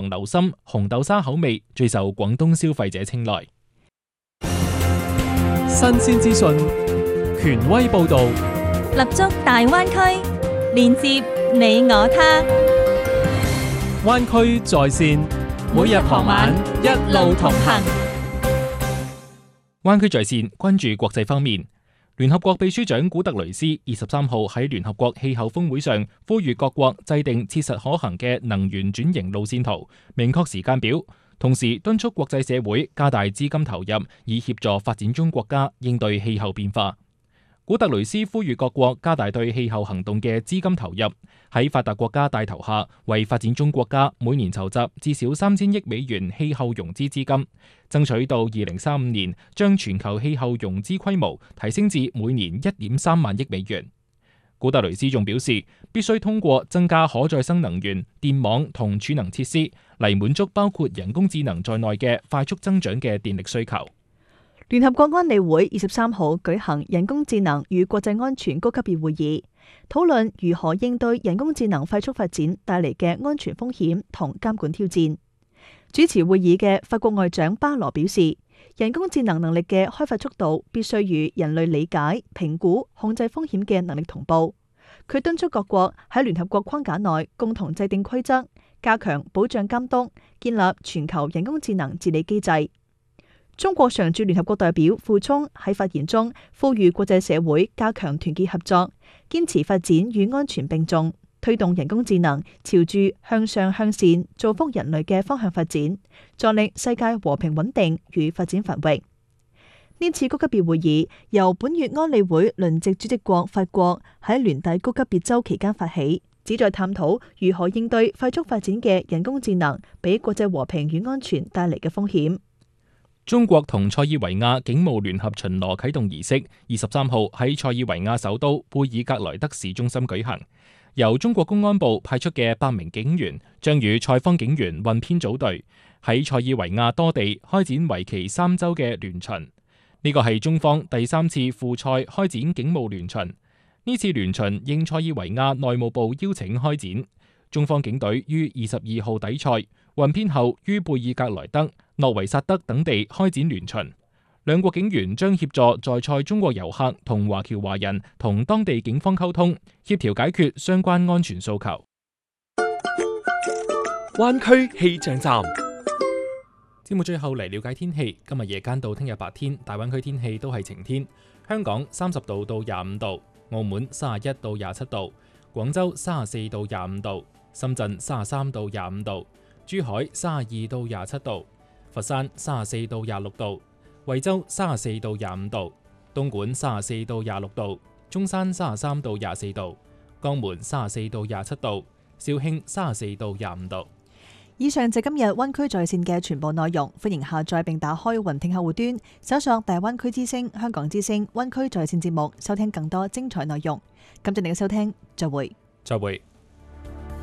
流心、紅豆沙口味最受廣東消費者青睞。 新鮮資訊，權威報導， 立足大灣區，連接你我他。 灣區在線，每日傍晚一路同行。 灣區在線關注國際方面，聯合國秘書長古特雷斯23號喺聯合國氣候峰會上呼籲各國制定切實可行嘅能源轉型路線圖，明確時間表，同時敦促國際社會加大資金投入，以協助發展中國家應對氣候變化。古特雷斯呼籲各國加大對氣候行動嘅資金投入，喺發達國家帶頭下，為發展中國家每年籌集至少3000億美元氣候融資資金，爭取到2035年將全球氣候融資規模提升至每年1.3萬億美元。古特雷斯仲表示，必須通過增加可再生能源、電網同儲能設施嚟滿足包括人工智能在內嘅快速增長嘅電力需求。 聯合國安理會23號舉行人工智能與國際安全高級別會議，討論如何應對人工智能快速發展帶嚟嘅安全風險同監管挑戰。主持會議嘅法國外長巴羅表示，人工智能能力嘅開發速度必須與人類理解、評估、控制風險嘅能力同步。佢敦促各國喺聯合國框架內共同制定規則，加強保障監督，建立全球人工智能治理機制。中國常駐聯合國代表傅聰喺發言中呼籲國際社會加強團結合作，堅持發展與安全並重，推動人工智能朝住向上向善、造福人類嘅方向發展，助力世界和平穩定與發展繁榮。呢次高級別會議由本月安理會輪值主席國法國喺聯大高級別周期間發起，旨在探討如何應對快速發展嘅人工智能俾國際和平與安全帶嚟嘅風險。 中國同塞爾維亞警務聯合巡邏啟動儀式23號喺塞爾維亞首都貝爾格萊德市中心舉行，由中國公安部派出嘅8名警員將與塞方警員混編組隊，喺塞爾維亞多地開展為期3週嘅聯巡。呢個係中方第3次赴塞開展警務聯巡。呢次聯巡應塞爾維亞內務部邀請開展。中方警隊於22號抵塞，混編後於貝爾格萊德、諾維薩德等地開展聯巡。兩國警員將協助在塞中國遊客同華僑華人同當地警方溝通，協調解決相關安全訴求。 灣區氣象站。 節目最後嚟了解天氣，今日夜間到聽日白天，大灣區天氣都係晴天。香港30度到25度，澳門31到27度，廣州34到25度，深圳33到25度，珠海32到27度，佛山34到26度，惠州34到25度，東莞34到26度，中山33到24度，江門34到27度，肇慶34到25度。 以上就今日灣區在線嘅全部內容，歡迎下載並打開雲聽客戶端，搜索大灣區之聲、香港之聲灣區在線節目，收聽更多精彩內容。感謝你嘅收聽，再會。 再會。